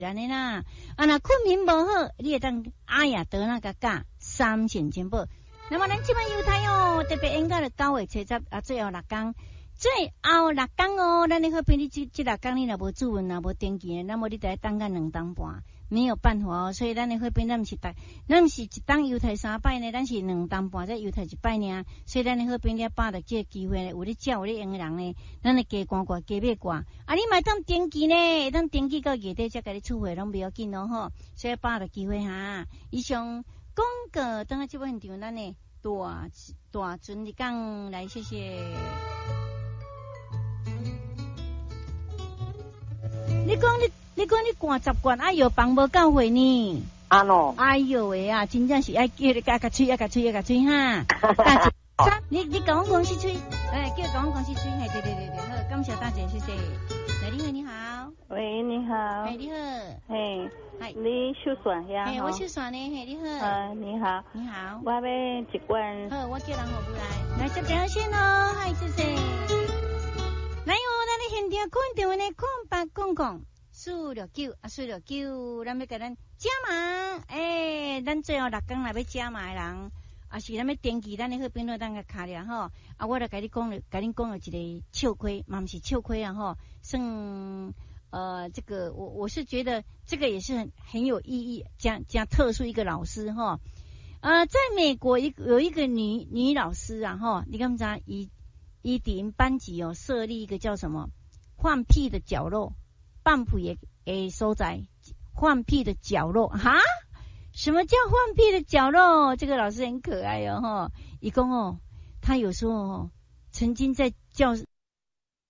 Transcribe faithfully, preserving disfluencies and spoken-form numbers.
安尼啦，啊那困眠无好，你会当哎呀得那个假三线全部。那么咱即摆犹太哦，特别应该了九月初十啊，最后六天，最后六天哦，咱你好比你即即六天你若无注文啊，无登记，那么你得等个两当半，没有办法哦。所以咱你好比咱毋是逐，咱毋是一当犹太三摆呢，咱是两当半再犹太一摆呢。所以咱你好比你把握这个机会呢，有咧照有咧用人呢，咱来加关挂加买挂。啊，你买当登记呢，当登记到月底才甲你出货，拢袂要紧哦吼。所以把握机会哈。以上广告等下即本场咱呢大大船日讲来，谢谢。你讲你你讲你灌十罐，哎哟，放无够会呢。 安喏， 哎哟喂啊，真正是爱叫你甲甲吹，甲甲吹，甲甲吹哈。你你甲我公司吹，哎，叫甲我公司吹，嘿，对对对对，好，感谢大姐，谢谢。来，你好，你好。 喂，你好。 哎，你好。 嘿， 嗨， 你收线呀？ 嘿，我收线呢，嘿，你好。 呃，你好。 你好。 我要一罐。 好，我叫人服务来，来这边先哦，嗨，谢谢。来哦，咱咧现场看电话呢，空八公公四六九啊，四六九，咱要甲咱加码，诶、欸，咱最后六天来要加码的人，啊是咱要登记，咱咧去边度当个卡了吼，啊，我来甲你讲了，甲你讲了一个笑亏，嘛毋是笑亏啊吼，算呃这个我我是觉得这个也是很很有意义，加加特殊一个老师哈，呃，在美国一有一个女女老师啊哈，你敢知伊伊伫因班级哦设立一个叫什么换屁的角落。放屁的所在，换屁的角落哈？什么叫换屁的角落？这个老师很可爱哦，哈！伊讲哦，他有时候哦，曾经在教